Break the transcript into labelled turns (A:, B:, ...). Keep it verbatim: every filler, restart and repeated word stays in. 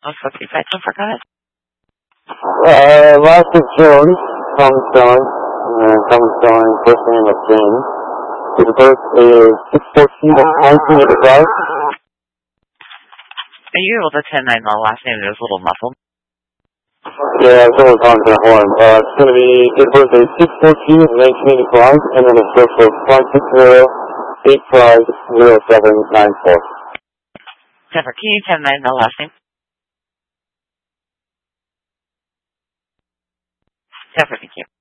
A: Oh, so if I don't forget it.
B: Uh, last is Jones, Thomas Stone, uh, Thomas Stone, first name is James. His birth is six fourteen nineteen eighty-five.
A: Are you able to ten nine the last name? It was a little muffled.
B: Yeah, it's always on the horn. Uh, it's going to be, his birth is six fourteen nineteen eighty-five, and then his birth is five six zero eight five zero seven nine four.
A: Jennifer, can you ten nine the last name? Jennifer, thank you.